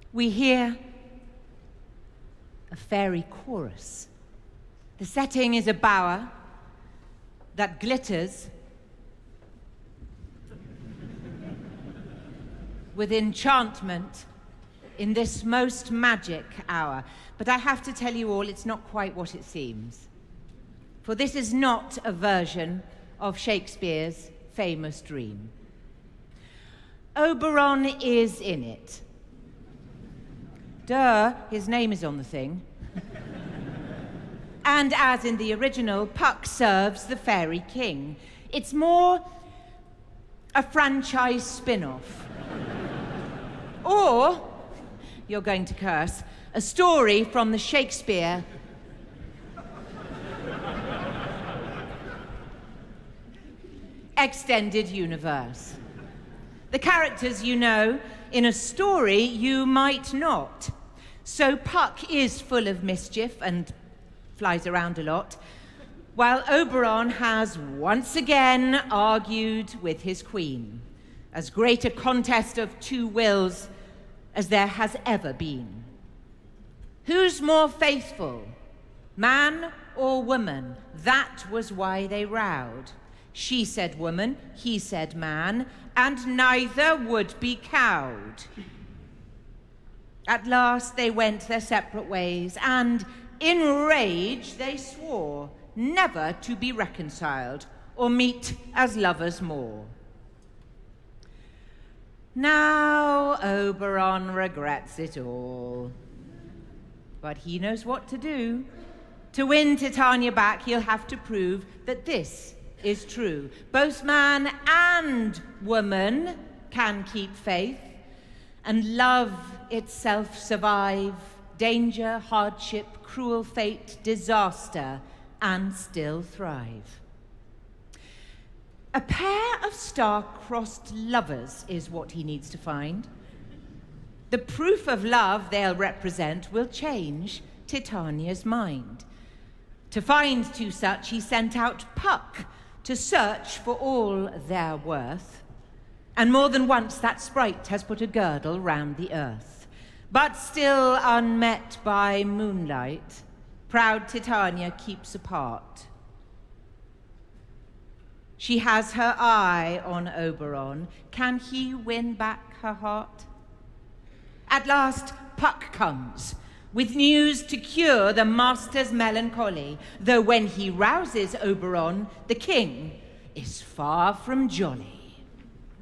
We hear a fairy chorus. The setting is a bower that glitters with enchantment in this most magic hour. But I have to tell you all, it's not quite what it seems. For this is not a version of Shakespeare's famous dream. Oberon is in it. Duh, his name is on the thing. And as in the original, Puck serves the Fairy King. It's more a franchise spin-off. Or, you're going to curse, a story from the Shakespeare extended universe. The characters you know, in a story you might not. So Puck is full of mischief and flies around a lot, while Oberon has once again argued with his queen. As great a contest of two wills as there has ever been. Who's more faithful, man or woman? That was why they rowed. She said woman, he said man, and neither would be cowed. At last they went their separate ways, and in rage they swore never to be reconciled or meet as lovers more. Now Oberon regrets it all, but he knows what to do. To win Titania back, he'll have to prove that this is true. Both man and woman can keep faith, and love itself survive danger, hardship, cruel fate, disaster, and still thrive. A pair of star-crossed lovers is what he needs to find. The proof of love they'll represent will change Titania's mind. To find two such, he sent out Puck to search for all their worth. And more than once that sprite has put a girdle round the earth. But still unmet by moonlight, proud Titania keeps apart. She has her eye on Oberon. Can he win back her heart? At last, Puck comes, with news to cure the master's melancholy, though when he rouses Oberon, the king is far from jolly.